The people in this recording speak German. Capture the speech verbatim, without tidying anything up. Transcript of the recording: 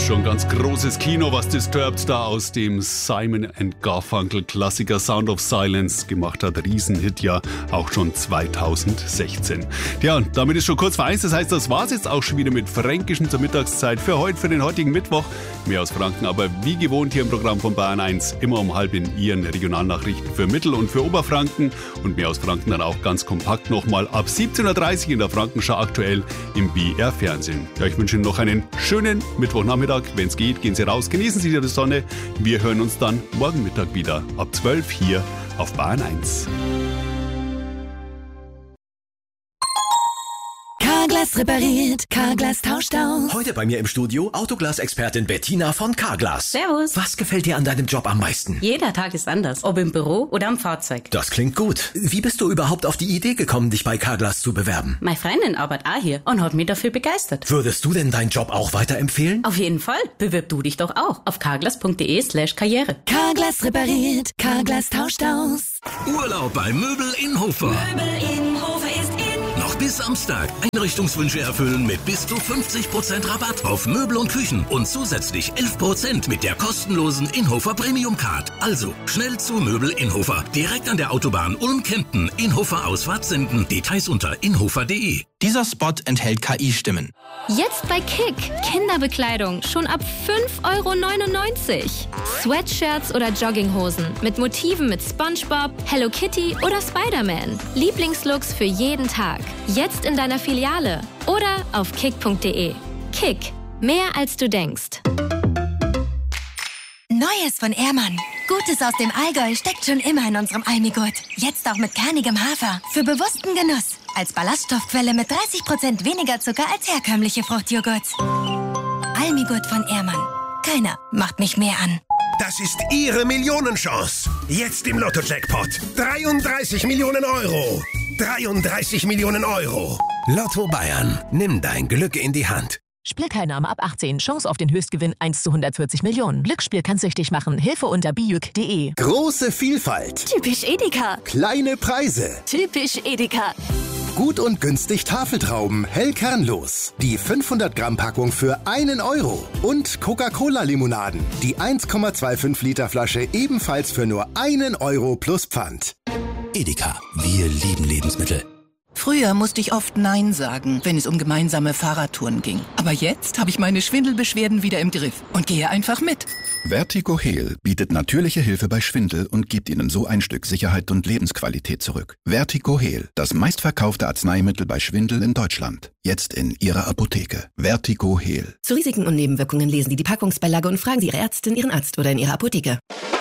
Schon ganz großes Kino, was Disturbed da aus dem Simon and Garfunkel Klassiker Sound of Silence gemacht hat. Riesenhit ja auch schon zweitausendsechzehn. Ja, und damit ist schon kurz vor eins. Das heißt, das war's jetzt auch schon wieder mit Fränkischen zur Mittagszeit für heute, für den heutigen Mittwoch. Mehr aus Franken, aber wie gewohnt hier im Programm von Bayern eins. Immer um halb in Ihren Regionalnachrichten für Mittel- und für Oberfranken. Und mehr aus Franken dann auch ganz kompakt nochmal ab siebzehn Uhr dreißig in der Frankenschau aktuell im B R Fernsehen. Ja, ich wünsche Ihnen noch einen schönen Mittwochnachmittag. Wenn es geht, gehen Sie raus, genießen Sie die Sonne. Wir hören uns dann morgen Mittag wieder ab zwölf hier auf Bayern eins. Carglass repariert, Carglass tauscht aus. Heute bei mir im Studio Autoglas-Expertin Bettina von Carglass. Servus. Was gefällt dir an deinem Job am meisten? Jeder Tag ist anders, ob im Büro oder am Fahrzeug. Das klingt gut. Wie bist du überhaupt auf die Idee gekommen, dich bei Carglass zu bewerben? Meine Freundin arbeitet auch hier und hat mich dafür begeistert. Würdest du denn deinen Job auch weiterempfehlen? Auf jeden Fall. Bewirb du dich doch auch auf carglass.de slash karriere. Carglass repariert, Carglass tauscht aus. Urlaub bei Möbel in Hofer. Möbel in Hofer ist in. Noch bis Samstag. Einrichtungswünsche erfüllen mit bis zu fünfzig Prozent Rabatt auf Möbel und Küchen und zusätzlich elf Prozent mit der kostenlosen Inhofer Premium Card. Also schnell zu Möbel Inhofer. Direkt an der Autobahn Ulm-Kempten. Inhofer Ausfahrt senden. Details unter inhofer punkt de. Dieser Spot enthält K I-Stimmen. Jetzt bei Kick. Kinderbekleidung schon ab fünf Euro neunundneunzig. Sweatshirts oder Jogginghosen mit Motiven mit SpongeBob, Hello Kitty oder Spider-Man. Lieblingslooks für jeden Tag. Jetzt in deiner Filiale oder auf kick punkt de. Kick. Mehr als du denkst. Neues von Ehrmann. Gutes aus dem Allgäu steckt schon immer in unserem Almigurt. Jetzt auch mit kernigem Hafer. Für bewussten Genuss. Als Ballaststoffquelle mit dreißig Prozent weniger Zucker als herkömmliche Fruchtjoghurts. Almigurt von Ehrmann. Keiner macht mich mehr an. Das ist Ihre Millionenchance. Jetzt im Lotto-Jackpot. dreiunddreißig Millionen Euro. dreiunddreißig Millionen Euro. Lotto Bayern. Nimm dein Glück in die Hand. Spielteilnahme ab achtzehn. Chance auf den Höchstgewinn eins zu hundertvierzig Millionen. Glücksspiel kann süchtig machen. Hilfe unter bijuk punkt de. Große Vielfalt. Typisch Edeka. Kleine Preise. Typisch Edeka. Gut und günstig Tafeltrauben, hell kernlos. Die fünfhundert Gramm Packung für einen Euro. Und Coca-Cola-Limonaden. Die eins Komma fünfundzwanzig Liter Flasche ebenfalls für nur einen Euro plus Pfand. Edeka. Wir lieben Lebensmittel. Früher musste ich oft Nein sagen, wenn es um gemeinsame Fahrradtouren ging. Aber jetzt habe ich meine Schwindelbeschwerden wieder im Griff und gehe einfach mit. Vertigo Heal bietet natürliche Hilfe bei Schwindel und gibt Ihnen so ein Stück Sicherheit und Lebensqualität zurück. Vertigo Heal, das meistverkaufte Arzneimittel bei Schwindel in Deutschland. Jetzt in Ihrer Apotheke. Vertigo Heal. Zu Risiken und Nebenwirkungen lesen Sie die Packungsbeilage und fragen Sie Ihre Ärztin, Ihren Arzt oder in Ihrer Apotheke.